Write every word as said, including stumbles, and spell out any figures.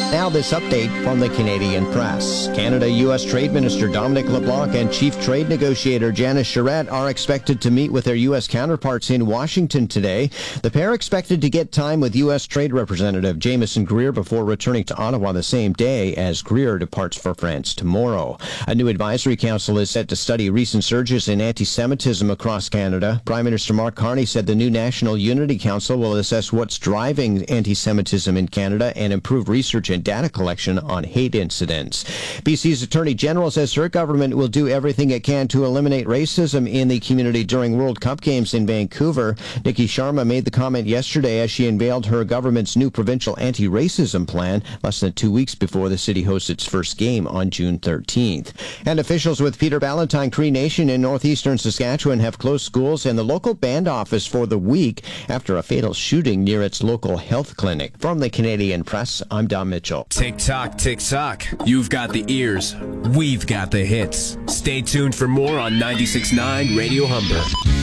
Now this update from the Canadian Press. Canada-U S Trade Minister Dominic LeBlanc and Chief Trade Negotiator Janice Charette are expected to meet with their U S counterparts in Washington today. The pair expected to get time with U S Trade Representative Jameson Greer before returning to Ottawa the same day as Greer departs for France tomorrow. A new advisory council is set to study recent surges in anti-Semitism across Canada. Prime Minister Mark Carney said the new National Unity Council will assess what's driving anti-Semitism in Canada and improve research and data collection on hate incidents. B C's Attorney General says her government will do everything it can to eliminate racism in the community during World Cup games in Vancouver. Nikki Sharma made the comment yesterday as she unveiled her government's new provincial anti-racism plan less than two weeks before the city hosts its first game on June thirteenth. And officials with Peter Ballantyne Cree Nation in northeastern Saskatchewan have closed schools and the local band office for the week after a fatal shooting near its local health clinic. From the Canadian Press, I'm Don Mitchell. Tick-tock, tick-tock. You've got the ears. We've got the hits. Stay tuned for more on ninety-six point nine Radio Humber.